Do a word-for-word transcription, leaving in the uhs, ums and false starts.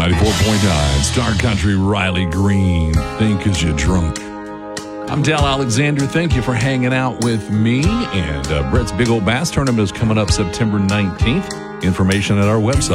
ninety-four point nine, Star Country, Riley Green. Think as you're drunk. I'm Dal Alexander. Thank you for hanging out with me. And uh, Brett's Big Old Bass Tournament is coming up September nineteenth. Information at our website.